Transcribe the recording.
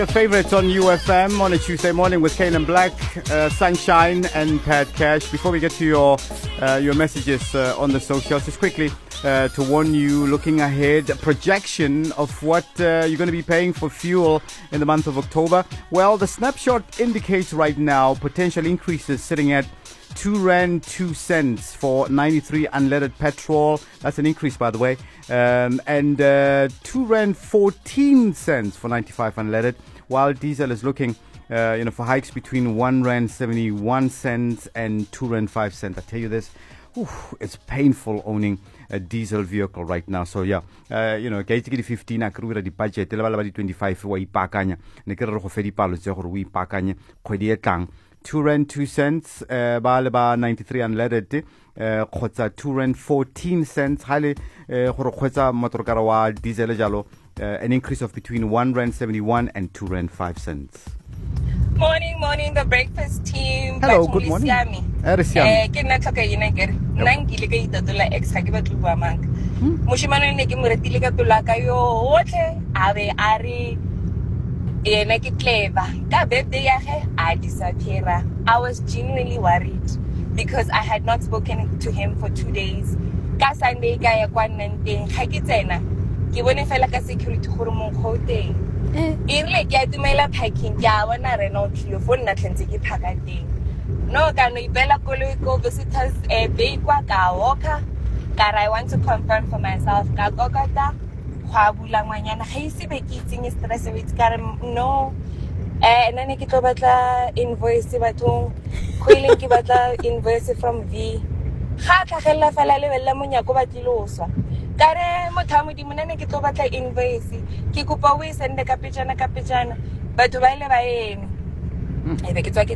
Favorites on UFM on a Tuesday morning with Kane and Black, Sunshine and Pat Cash. Before we get to your messages on the socials, just quickly to warn you, looking ahead, projection of what you're going to be paying for fuel in the month of October. Well, the snapshot indicates right now potential increases sitting at R2.02 for 93 unleaded petrol. That's an increase, by the way. And R2.14 for 95 unleaded, while diesel is looking for hikes between R1.71 and R2.05. I tell you this, it's painful owning a diesel vehicle right now. So yeah, ke 15 a kry di budget le ba 25 wa ipakanya ne ke re go fe dipalo tse gore o ipakanye kgwedi e tlang. R2.02 ba le ba 93 unleaded khotsa R2.14 hale gore khotsa motorokara wa diesel jalo, an increase of between R1.71 and R2.05. Morning, the breakfast team. Hello, good morning. Ke nna tlhoka ina kere nna nkile ka itatola ex ga ke batlo bua mang moshimane ne ke mo retile ka tola ka yo otlhe a be a re ena ke clever ka birthday ya ge a disappear. I was genuinely worried because I had not spoken to him for 2 days. Ka Sunday ka ya kwa nnanteng ga ke tsena ke bone fela ka security gore mo khoteng irile ke atumela parking ya bona rena o tlile for nna tlentse ke phakateng no ka no ibela koloi ko visitors bay kwa ka walker ka I want to confirm for myself ka kokota khwa bula ngwanyana ga ise be ke itseng stress with ka no nna ne ke tlo batla invoice bathong go ile ke batla invoice from V ga tlhagella fela le bella monyako ba tliloswa kare mothamodi monane ke tlo batla invoice ke kopa o e sende ka pejana batho ba ile ba ene ebe ke tswa